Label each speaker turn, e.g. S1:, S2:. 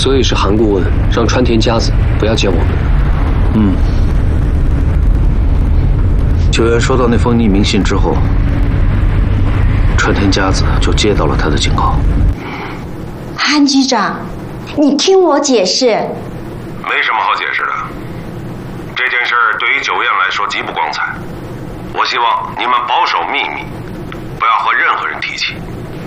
S1: 所以是韩顾问让川田家子不要见我们。
S2: 九原收到那封匿名信之后，川田家子就接到了他的警告。
S3: 韩局长，你听我解释。
S4: 没什么好解释的。这件事对于九原来说极不光彩。我希望你们保守秘密，不要和任何人提起。